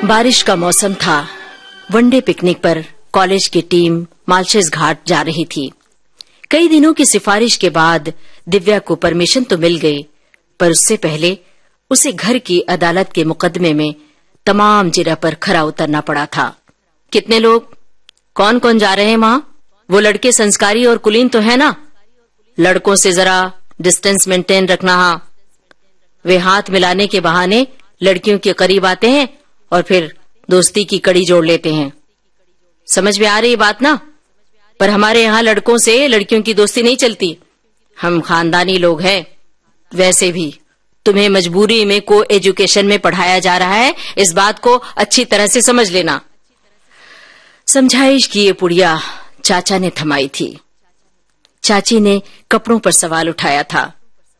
बारिश का मौसम था। वनडे पिकनिक पर कॉलेज की टीम मालशेज घाट जा रही थी। कई दिनों की सिफारिश के बाद दिव्या को परमिशन तो मिल गई, पर उससे पहले उसे घर की अदालत के मुकदमे में तमाम जिरह पर खरा उतरना पड़ा था। कितने लोग, कौन कौन जा रहे हैं वहां? वो लड़के संस्कारी और कुलीन तो है ना? लड़कों से जरा डिस्टेंस मेंटेन रखना। हाँ, वे हाथ मिलाने के बहाने लड़कियों के करीब आते हैं और फिर दोस्ती की कड़ी जोड़ लेते हैं। समझ में आ रही बात ना? पर हमारे यहाँ लड़कों से लड़कियों की दोस्ती नहीं चलती। हम खानदानी लोग हैं। वैसे भी तुम्हें मजबूरी में को एजुकेशन में पढ़ाया जा रहा है, इस बात को अच्छी तरह से समझ लेना। समझाइश की ये पुड़िया चाचा ने थमाई थी। चाची ने कपड़ों पर सवाल उठाया था।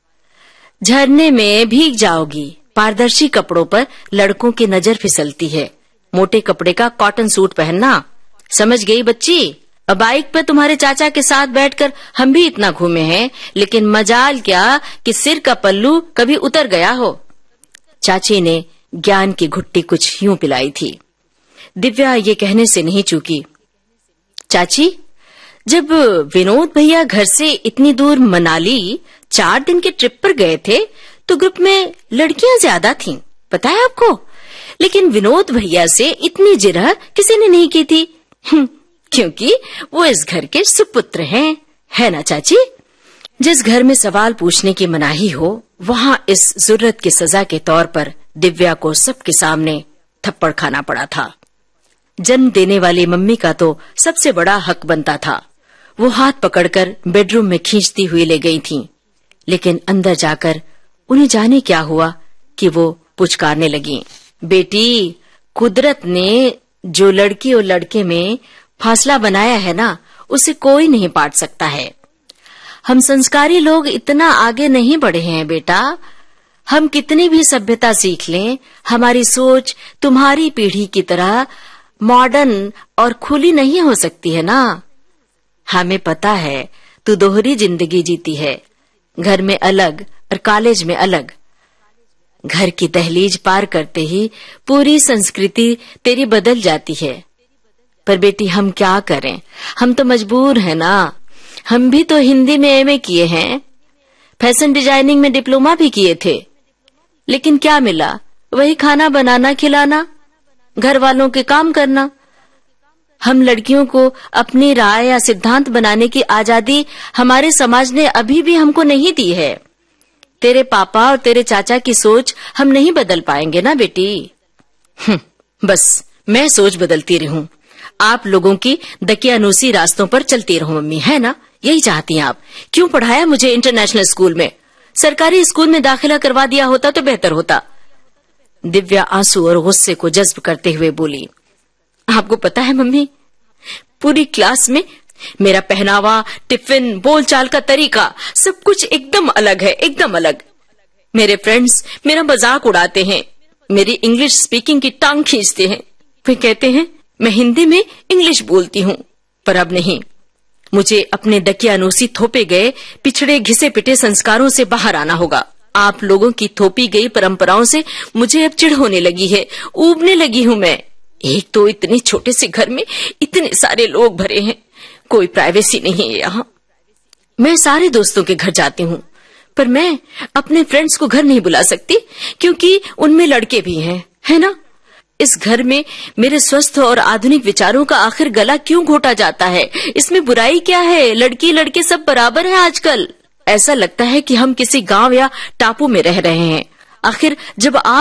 झरने में भीग जाओगी। पारदर्शी कपड़ों पर लड़कों की नजर फिसलती है। मोटे कपड़े का कॉटन सूट पहनना। समझ गई बच्ची? अब बाइक पर तुम्हारे चाचा के साथ बैठकर हम भी इतना घूमे हैं, लेकिन मजाल क्या कि सिर का पल्लू कभी उतर गया हो। चाची ने ज्ञान की घुट्टी कुछ यूं पिलाई थी। दिव्या ये कहने से नहीं चूकी। चाची, जब विनोद भैया घर से इतनी दूर मनाली 4 दिन के ट्रिप पर गए थे तो ग्रुप में लड़कियां ज्यादा थीं, पता है आपको? लेकिन विनोद भैया से इतनी जिरह किसी ने नहीं की थी, क्योंकि वो इस घर के सुपुत्र हैं, है ना चाची? जिस घर में सवाल पूछने की मनाही हो, वहां इस जुर्रत की सजा के तौर पर दिव्या को सबके सामने थप्पड़ खाना पड़ा था। जन्म देने वाली मम्मी का तो सबसे बड़ा हक बनता था। वो हाथ पकड़कर बेडरूम में खींचती हुई ले गई थीं, लेकिन अंदर जाकर उन्हें जाने क्या हुआ कि वो पुचकारने लगी। बेटी, कुदरत ने जो लड़की और लड़के में फासला बनाया है ना, उसे कोई नहीं पाट सकता है। हम संस्कारी लोग इतना आगे नहीं बढ़े हैं बेटा। हम कितनी भी सभ्यता सीख लें, हमारी सोच तुम्हारी पीढ़ी की तरह मॉडर्न और खुली नहीं हो सकती है ना। हमें पता है तू दोहरी जिंदगी जीती है, घर में अलग और कॉलेज में अलग। घर की दहलीज पार करते ही पूरी संस्कृति तेरी बदल जाती है। पर बेटी, हम क्या करें? हम तो मजबूर हैं ना। हम भी तो हिंदी में एमए किए हैं, फैशन डिजाइनिंग में डिप्लोमा भी किए थे, लेकिन क्या मिला? वही खाना बनाना खिलाना, घर वालों के काम करना। हम लड़कियों को अपनी राय या सिद्धांत बनाने की आजादी हमारे समाज ने अभी भी हमको नहीं दी है। तेरे पापा और तेरे चाचा की सोच हम नहीं बदल पाएंगे ना बेटी। बस मैं सोच बदलती रहूं, आप लोगों की दकियानूसी रास्तों पर चलती रहूं मम्मी, है ना? यही चाहती हैं आप। क्यों पढ़ाया मुझे इंटरनेशनल स्कूल में? सरकारी स्कूल में दाखिला करवा दिया होता तो बेहतर होता। दिव्या आंसू और गुस्से को जज्ब करते हुए बोली। आपको पता है मम्मी, पूरी क्लास में मेरा पहनावा, टिफिन, बोलचाल का तरीका सब कुछ एकदम अलग है, एकदम अलग। मेरे फ्रेंड्स मेरा मजाक उड़ाते हैं, मेरी इंग्लिश स्पीकिंग की टांग खींचते हैं। वे कहते हैं मैं हिंदी में इंग्लिश बोलती हूँ, पर अब नहीं। मुझे अपने दकियानूसी थोपे गए पिछड़े घिसे पिटे संस्कारों से बाहर आना होगा। आप लोगों की थोपी गई परंपराओं से मुझे अब चिढ़ होने लगी है, ऊबने लगी हूँ मैं। एक तो इतने छोटे से घर में इतने सारे लोग भरे हैं, कोई प्राइवेसी नहीं है यहाँ। मैं सारे दोस्तों के घर जाती हूँ, पर मैं अपने फ्रेंड्स को घर नहीं बुला सकती, क्योंकि उनमें लड़के भी हैं, है ना? इस घर में मेरे स्वस्थ और आधुनिक विचारों का आखिर गला क्यों घोटा जाता है? इसमें बुराई क्या है? लड़की लड़के सब बराबर हैं आजकल। ऐसा लगता है कि हम किसी गांव या टापू में रह रहे हैं। आखिर जब आप